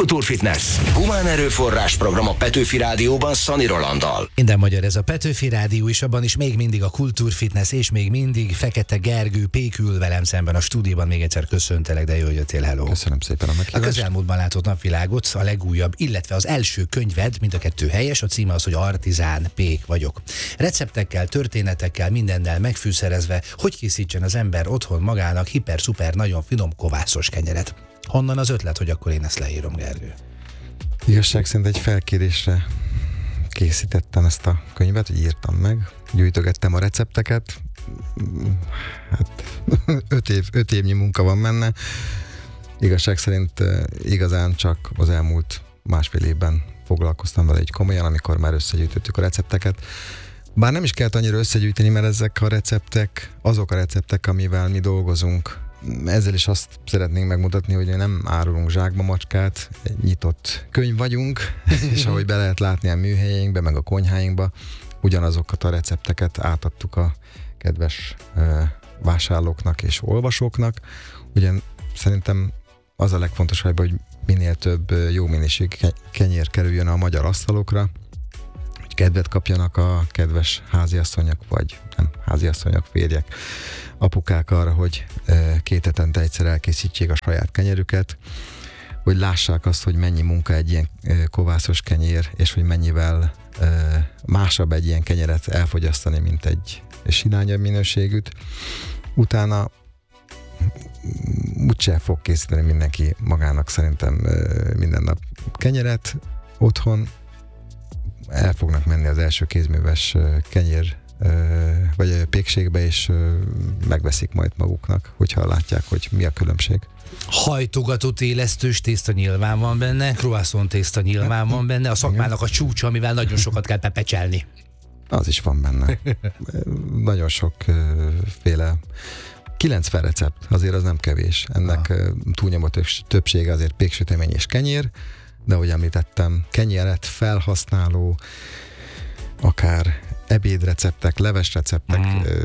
Kultúrfitness. Humán erőforrás program a Petőfi Rádióban Szani Rolanddal. Minden magyar ez a Petőfi Rádió, és abban is még mindig a Kultúrfitness, és még mindig Fekete Gergő pékül velem szemben a stúdióban. Még egyszer köszöntelek, de jó, hogy jöttél, hello. Köszönöm szépen a meghívást. A közelmúltban látott napvilágot, a legújabb, illetve az első könyved, mind a kettő helyes, a címe az, hogy Artizán pék vagyok. Receptekkel, történetekkel, mindennel megfűszerezve, hogy készítsen az ember otthon magának hiper-szuper nagyon finom kovászos kenyeret. Honnan az ötlet, hogy akkor én ezt leírom, Gergő? Igazság szerint egy felkérésre készítettem ezt a könyvet, hogy írtam meg, gyűjtögettem a recepteket, hát 5 évnyi munka van benne. Igazság szerint igazán csak az elmúlt másfél évben foglalkoztam vele így komolyan, amikor már összegyűjtöttük a recepteket. Bár nem is kellett annyira összegyűjteni, mert ezek a receptek, azok a receptek, amivel mi dolgozunk. Ezzel is azt szeretnénk megmutatni, hogy nem árulunk zsákba macskát, egy nyitott könyv vagyunk, és ahogy be lehet látni a műhelyeinkbe, meg a konyháinkba, ugyanazokat a recepteket átadtuk a kedves vásárlóknak és olvasóknak. Ugyan szerintem az a legfontosabb, hogy minél több jó minőségű kenyér kerüljön a magyar asztalokra, hogy kedvet kapjanak a kedves háziasszonyok, vagy nem háziasszonyok, férjek, apukák arra, hogy 2 hetente egyszer elkészítsék a saját kenyerüket, hogy lássák azt, hogy mennyi munka egy ilyen kovászos kenyér, és hogy mennyivel másabb egy ilyen kenyeret elfogyasztani, mint egy sinányabb minőségűt. Utána úgyse fog készíteni mindenki magának szerintem minden nap kenyeret otthon. El fognak menni az első kézműves kenyér vagy pékségbe, és megveszik majd maguknak, hogyha látják, hogy mi a különbség. Hajtogatott élesztős tészta nyilván van benne, croissant tészta nyilván van benne, a szakmának a csúcsa, amivel nagyon sokat kell pepecselni. Az is van benne. Nagyon sokféle 90 recept, azért az nem kevés. Ennek túlnyomó többsége azért péksütemény és kenyér, de ahogy említettem, kenyeret felhasználó, akár ebédreceptek, levesreceptek,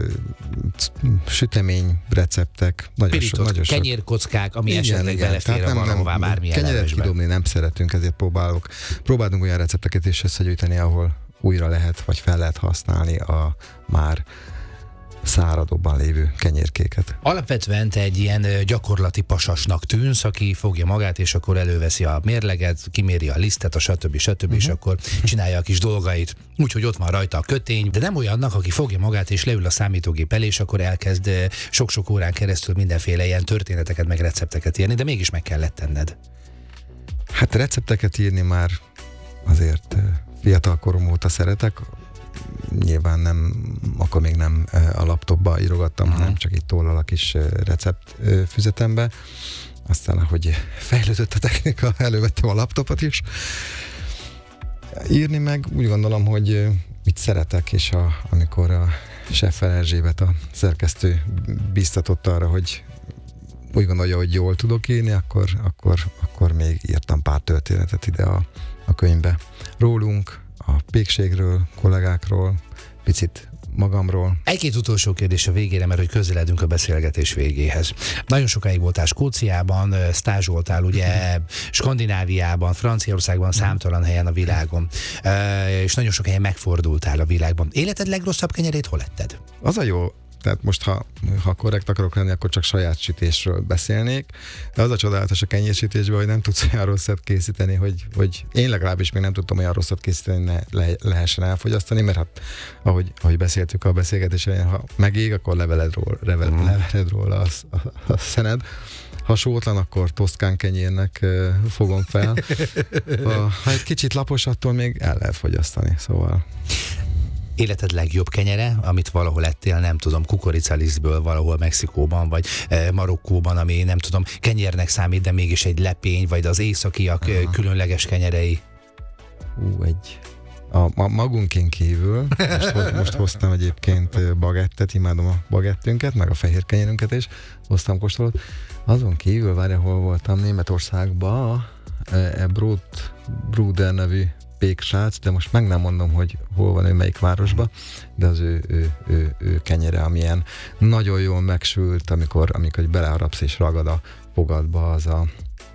süteményreceptek, nagyon sok. Kenyérkockák, ami esetleg belefér valahová bármilyen kenyeret levesbe. kidobni nem szeretünk, ezért próbálunk olyan recepteket is összegyűjteni, ahol újra lehet, vagy fel lehet használni a már száradóban lévő kenyérkéket. Alapvetően te egy ilyen gyakorlati pasasnak tűnsz, aki fogja magát, és akkor előveszi a mérleget, kiméri a lisztet, a stb. És akkor csinálja a kis dolgait. Úgyhogy ott van rajta a kötény, de nem olyannak, aki fogja magát, és leül a számítógép elé, és akkor elkezd sok-sok órán keresztül mindenféle ilyen történeteket, meg recepteket írni, de mégis meg kellett tenned. Hát recepteket írni már azért fiatal korom óta szeretek. Nyilván akkor még nem a laptopba írogattam, hanem csak itt tollal a kis receptfüzetembe. Aztán, ahogy fejlődött a technika, elővettem a laptopot is. Írni meg úgy gondolom, hogy mit szeretek, és amikor a Scheffer Erzsébet, a szerkesztő biztatott arra, hogy úgy gondolja, hogy jól tudok írni, akkor még írtam pár történetet ide a könyvbe. Rólunk, a pékségről, kollégákról, picit magamról. Egy-két utolsó kérdés a végére, mert hogy közeledünk a beszélgetés végéhez. Nagyon sokáig voltál Skóciában, stázsoltál ugye Skandináviában, Franciaországban, számtalan helyen a világon, és nagyon sok helyen megfordultál a világban. Életed legrosszabb kenyerét hol etted? Az a jó, tehát most ha korrekt akarok lenni, akkor csak saját sütésről beszélnék, de az a csodálatos a kenyérsütésben, hogy nem tudsz olyan rosszat készíteni, hogy én legalábbis még nem tudtam olyan rosszat készíteni, hogy lehessen elfogyasztani, mert hát, ahogy beszéltük a beszélgetésen, ha megég, akkor leveled róla a szened. Ha sótlan, akkor toszkán kenyérnek fogom fel. Ha egy kicsit lapos, attól még el lehet fogyasztani, szóval... Életed legjobb kenyere, amit valahol ettél, nem tudom, kukoricalisztből valahol Mexikóban, vagy Marokkóban, ami nem tudom, kenyérnek számít, de mégis egy lepény, vagy az északiak különleges kenyerei? A magunkén kívül, most hoztam egyébként bagettet, imádom a bagettünket, meg a fehér kenyerünket is, hoztam kóstolót. Azon kívül, várja, hol voltam, Németországban, Bruder nevű péksrác, de most meg nem mondom, hogy hol van ő, melyik városba, de az ő kenyere, amilyen nagyon jól megsült, amikor beleharapsz és ragad a fogadba, az a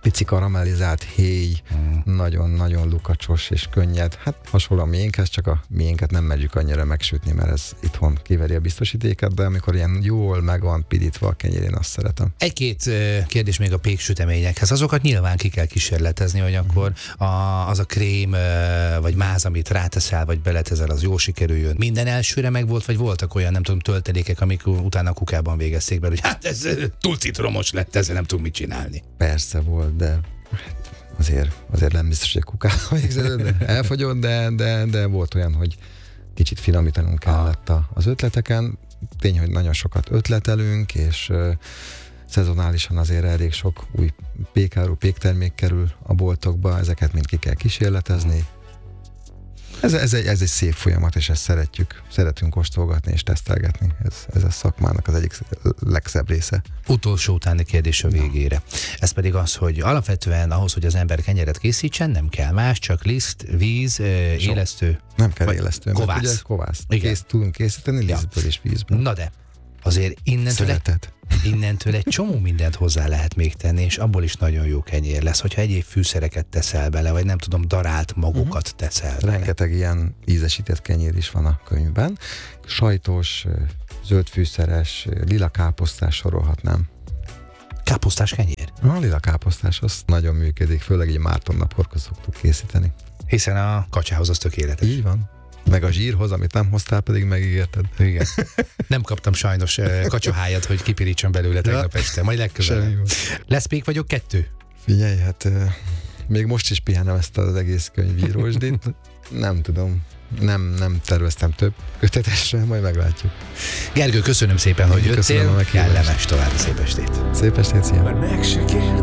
pici karamellizált héj, nagyon-nagyon lukacsos és könnyed. Hát hasonló a miénkhez, csak a miénket nem megyük annyira megsütni, mert ez itthon kiveri a biztosítéket, de amikor ilyen jól meg van pidítva a kenyér, én azt szeretem. Egy-két kérdés még a péksüteményekhez. Azokat nyilván ki kell kísérletezni, hogy akkor az a krém vagy máz, amit ráteszel, vagy beletezel, az jó sikerüljön. Minden elsőre meg volt, vagy voltak olyan, nem tudom, töltelékek, amik utána a kukában végezték be, hogy hát ez túl citromos lett, ezzel nem tudom mit csinálni. Persze volt, de azért nem biztos, hogy a kukában végződött, de elfogyott, de volt olyan, hogy kicsit finomítanunk kellett az ötleteken. Tény, hogy nagyon sokat ötletelünk, és szezonálisan azért elég sok új pékáru, péktermék kerül a boltokba, ezeket mind ki kell kísérletezni. Ez egy szép folyamat, és ezt szeretünk kóstolgatni és tesztelgetni. Ez a szakmának az egyik legszebb része. Utolsó utáni kérdés a végére. Ez pedig az, hogy alapvetően ahhoz, hogy az ember kenyeret készítsen, nem kell más, csak liszt, víz, élesztő. Nem kell élesztő, kovász. Mert ugye kovász. Tudunk készíteni lisztből és vízből. Na de, azért innentől egy csomó mindent hozzá lehet még tenni, és abból is nagyon jó kenyér lesz, hogyha egyéb fűszereket teszel bele, vagy nem tudom, darált magokat teszel bele. Rengeteg ilyen ízesített kenyér is van a könyvben. Sajtos, zöldfűszeres, lila káposztás sorolhatnám. Káposztás kenyér? A lila káposztás az nagyon működik, főleg így Márton napokra szoktuk készíteni. Hiszen a kacsához az tökéletes. Így van. Meg a zsírhoz, amit nem hoztál, pedig megígérted. Igen. Nem kaptam sajnos kacsahájat, hogy kipirítsam belőle tegnap este. Majd legközelebb. Lesz pék vagyok 2? Figyelj, hát még most is pihenem ezt az egész könyvírósdit. Nem tudom. Nem terveztem több kötetesre, majd meglátjuk. Gergő, köszönöm szépen, hogy jöttél. Kellemes további szép estét. Szép estét, szia.